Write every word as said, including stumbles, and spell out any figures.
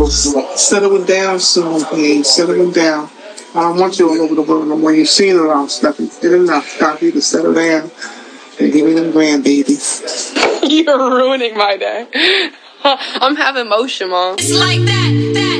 Settle it down soon, please. Settle it down. I don't want you all over the world no more. You've seen it all, stuff. You did enough. Stop you to settle down and give me them grandbabies. You're ruining my day. I'm having motion, Mom. It's like that, that.